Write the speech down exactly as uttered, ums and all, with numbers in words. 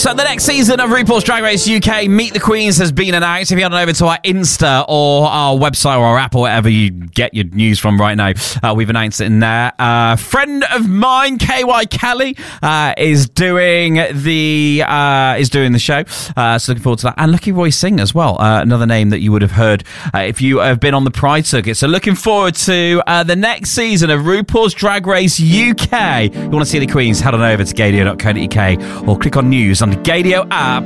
So the next season of RuPaul's Drag Race U K, Meet the Queens, has been announced. If you head on over to our Insta or our website or our app or whatever you get your news from right now, uh, we've announced it in there. Uh, friend of mine, K Y Kelly, uh, is doing the uh, is doing the show. Uh, so looking forward to that. And Lucky Roy Singh as well, uh, another name that you would have heard uh, if you have been on the Pride circuit. So looking forward to uh, the next season of RuPaul's Drag Race U K. If you want to see the Queens, head on over to gadio dot co dot uk or click on news on the Gadio app.